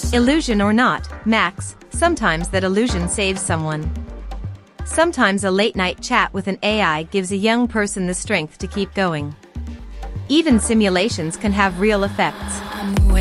Illusion or not, Max, sometimes that illusion saves someone. Sometimes a late-night chat with an AI gives a young person the strength to keep going. Even simulations can have real effects.